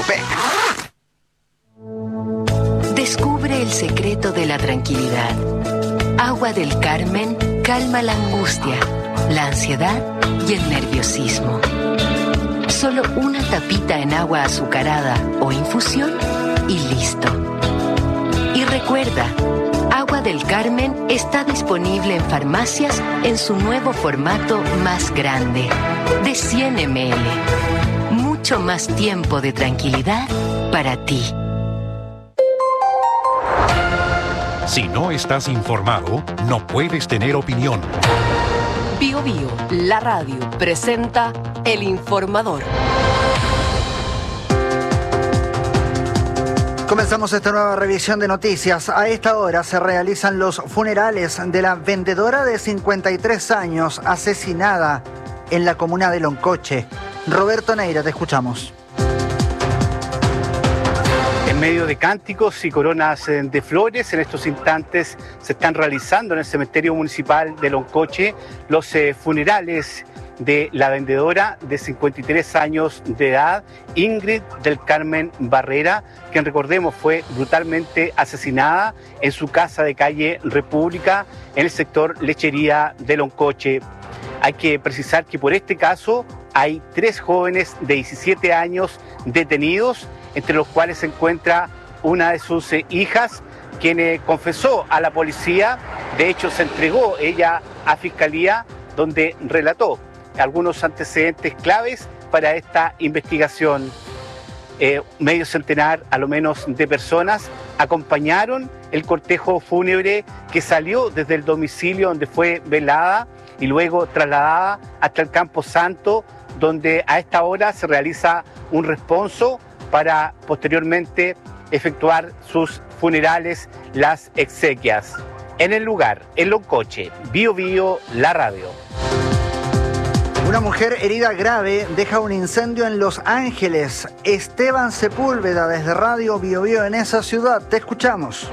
Copec. Descubre el secreto de la tranquilidad. Agua del Carmen calma la angustia, la ansiedad y el nerviosismo. Solo una tapita en agua azucarada o infusión y listo. Y recuerda, Agua del Carmen está disponible en farmacias en su nuevo formato más grande, de 100 ml. Mucho más tiempo de tranquilidad para ti. Si no estás informado, no puedes tener opinión. Bio Bio, la radio, presenta El Informador. Comenzamos esta nueva revisión de noticias. A esta hora se realizan los funerales de la vendedora de 53 años asesinada en la comuna de Loncoche. Roberto Neira, te escuchamos. En medio de cánticos y coronas de flores, en estos instantes se están realizando en el cementerio municipal de Loncoche los funerales de la vendedora de 53 años de edad, Ingrid del Carmen Barrera, quien recordemos fue brutalmente asesinada en su casa de calle República en el sector Lechería de Loncoche. Hay que precisar que por este caso hay 3 jóvenes de 17 años detenidos, entre los cuales se encuentra una de sus hijas, quien confesó a la policía. De hecho, se entregó ella a Fiscalía, donde relató algunos antecedentes claves para esta investigación. Medio centenar, a lo menos, de personas acompañaron el cortejo fúnebre que salió desde el domicilio donde fue velada y luego trasladada hasta el Campo Santo, donde a esta hora se realiza un responso para posteriormente efectuar sus funerales, las exequias. En el lugar, en Loncoche, Bio Bio, la radio. Una mujer herida grave deja un incendio en Los Ángeles. Esteban Sepúlveda, desde Radio Bio Bio en esa ciudad. Te escuchamos.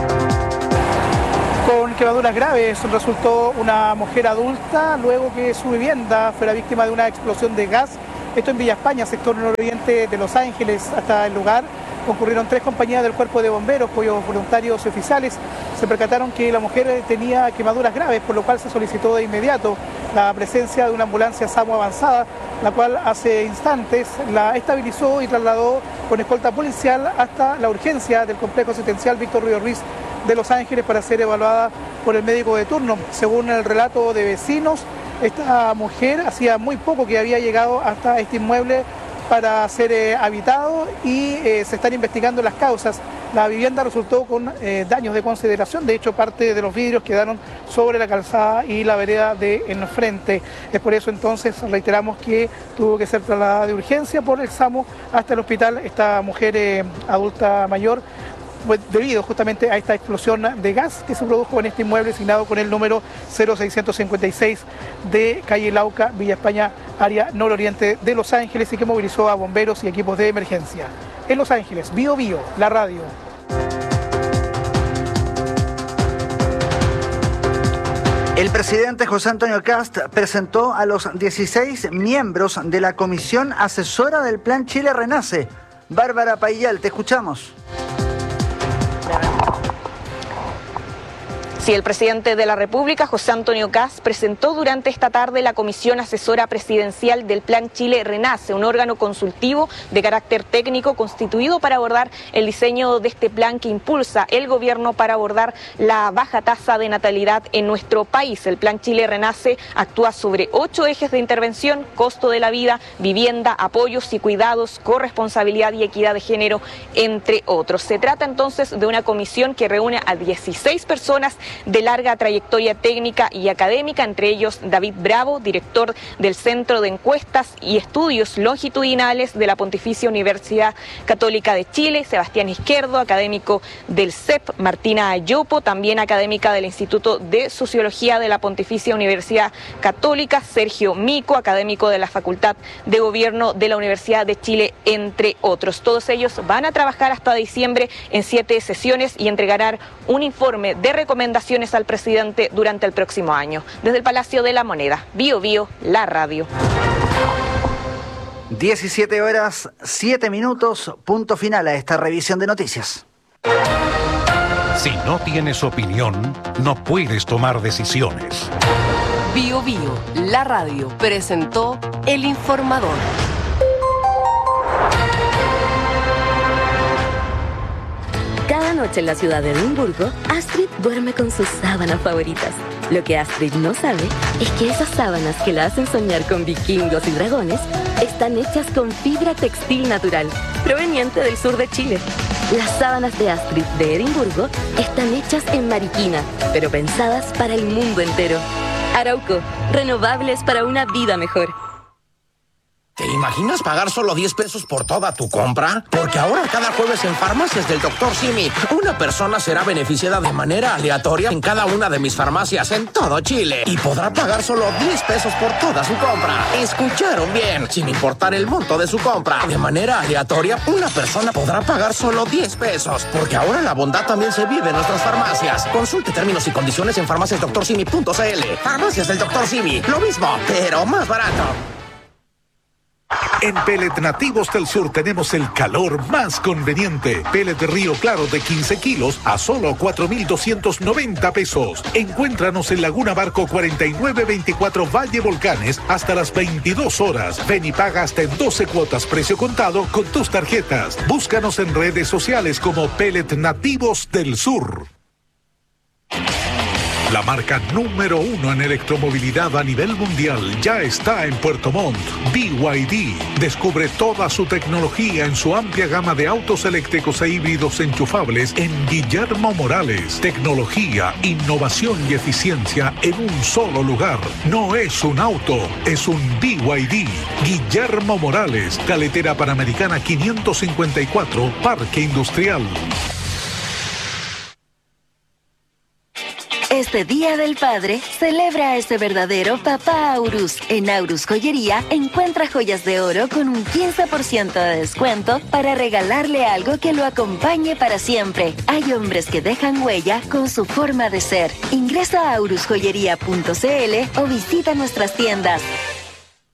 Con quemaduras graves resultó una mujer adulta luego que su vivienda fuera víctima de una explosión de gas. Esto en Villa España, sector nororiente de Los Ángeles. Hasta el lugar concurrieron 3 compañías del Cuerpo de Bomberos, cuyos voluntarios y oficiales se percataron que la mujer tenía quemaduras graves, por lo cual se solicitó de inmediato la presencia de una ambulancia SAMU avanzada, la cual hace instantes la estabilizó y trasladó con escolta policial hasta la urgencia del complejo asistencial Víctor Río Ruiz de Los Ángeles para ser evaluada por el médico de turno. Según el relato de vecinos, esta mujer hacía muy poco que había llegado hasta este inmueble para ser habitado y se están investigando las causas. La vivienda resultó con daños de consideración, de hecho parte de los vidrios quedaron sobre la calzada y la vereda de enfrente. Es por eso entonces reiteramos que tuvo que ser trasladada de urgencia por el SAMU hasta el hospital esta mujer adulta mayor, debido justamente a esta explosión de gas que se produjo en este inmueble asignado con el número 0656 de calle Lauca, Villa España, área nororiente de Los Ángeles, y que movilizó a bomberos y equipos de emergencia. En Los Ángeles, Bio Bio, la radio. El presidente José Antonio Kast presentó a los 16 miembros de la comisión asesora del Plan Chile Renace. Bárbara Paillal, te escuchamos. Sí, el presidente de la República, José Antonio Kast, presentó durante esta tarde la Comisión Asesora Presidencial del Plan Chile Renace, un órgano consultivo de carácter técnico constituido para abordar el diseño de este plan que impulsa el gobierno para abordar la baja tasa de natalidad en nuestro país. El Plan Chile Renace actúa sobre 8 ejes de intervención: costo de la vida, vivienda, apoyos y cuidados, corresponsabilidad y equidad de género, entre otros. Se trata entonces de una comisión que reúne a 16 personas de larga trayectoria técnica y académica, entre ellos David Bravo, director del Centro de Encuestas y Estudios Longitudinales de la Pontificia Universidad Católica de Chile, Sebastián Izquierdo, académico del CEP, Martina Ayopo, también académica del Instituto de Sociología de la Pontificia Universidad Católica, Sergio Mico, académico de la Facultad de Gobierno de la Universidad de Chile, entre otros. Todos ellos van a trabajar hasta diciembre en 7 sesiones y entregarán un informe de recomendaciones al presidente durante el próximo año. Desde el Palacio de la Moneda, Bio Bio, la radio. 17 horas, 7 minutos, punto final a esta revisión de noticias. Si no tienes opinión, no puedes tomar decisiones. Bio Bio, la radio, presentó El Informador. Cada noche en la ciudad de Edimburgo, Astrid duerme con sus sábanas favoritas. Lo que Astrid no sabe es que esas sábanas que la hacen soñar con vikingos y dragones están hechas con fibra textil natural, proveniente del sur de Chile. Las sábanas de Astrid de Edimburgo están hechas en Mariquina, pero pensadas para el mundo entero. Arauco, renovables para una vida mejor. ¿Te imaginas pagar solo 10 pesos por toda tu compra? Porque ahora cada jueves en Farmacias del Dr. Simi, una persona será beneficiada de manera aleatoria en cada una de mis farmacias en todo Chile. Y podrá pagar solo 10 pesos por toda su compra. ¿Escucharon bien? Sin importar el monto de su compra. De manera aleatoria, una persona podrá pagar solo 10 pesos. Porque ahora la bondad también se vive en nuestras farmacias. Consulte términos y condiciones en farmaciasdrsimi.cl. Farmacias del Dr. Simi. Lo mismo, pero más barato. En Pellet Nativos del Sur tenemos el calor más conveniente. Pellet Río Claro de 15 kilos a solo 4,290 pesos. Encuéntranos en Laguna Barco 4924 Valle Volcanes hasta las 22 horas. Ven y paga hasta en 12 cuotas precio contado con tus tarjetas. Búscanos en redes sociales como Pellet Nativos del Sur. La marca número 1 en electromovilidad a nivel mundial ya está en Puerto Montt. BYD. Descubre toda su tecnología en su amplia gama de autos eléctricos e híbridos enchufables en Guillermo Morales. Tecnología, innovación y eficiencia en un solo lugar. No es un auto, es un BYD. Guillermo Morales, Carretera Panamericana 554, Parque Industrial. Este Día del Padre, celebra a ese verdadero papá Aurus. En Aurus Joyería, encuentra joyas de oro con un 15% de descuento para regalarle algo que lo acompañe para siempre. Hay hombres que dejan huella con su forma de ser. Ingresa a aurusjoyería.cl o visita nuestras tiendas.